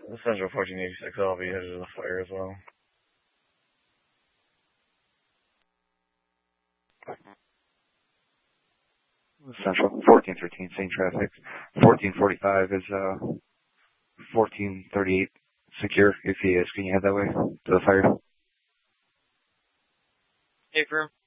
Central 1486, I'll be headed to the fire as well. Central 1413, same traffic. 1445 is 1438 secure. If he is, can you head that way to the fire? Hey, firm.